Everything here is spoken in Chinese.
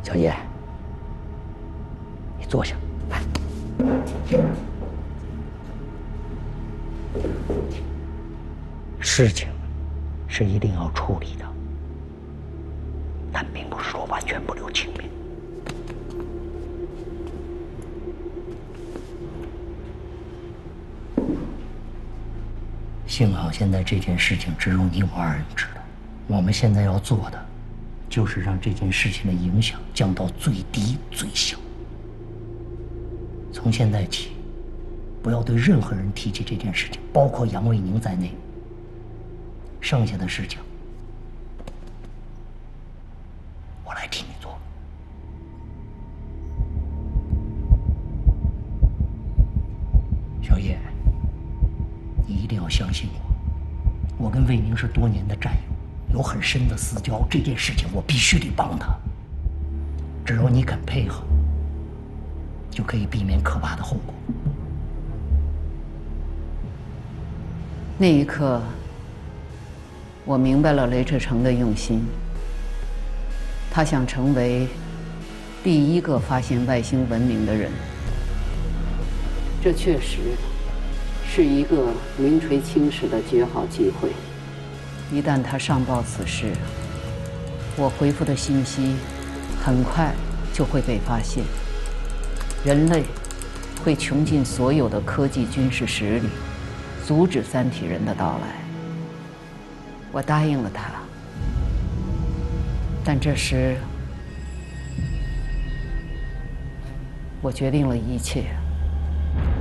小叶，你坐下，来。事情是一定要处理的，但并不是说完全不留情面。幸好现在这件事情只有你我二人知道，我们现在要做的，就是让这件事情的影响降到最低最小。从现在起，不要对任何人提起这件事情，包括杨卫宁在内。剩下的事情，我来替你做。小叶，你一定要相信我，我跟卫宁是多年的战友，有很深的私交，这件事情我必须得帮他。只要你肯配合，就可以避免可怕的后果。 那一刻，我明白了雷志成的用心。他想成为第一个发现外星文明的人。这确实是一个名垂青史的绝好机会。一旦他上报此事，我回复的信息很快就会被发现，人类会穷尽所有的科技军事实力，阻止三体人的到来。我答应了他，但这时我决定了一切。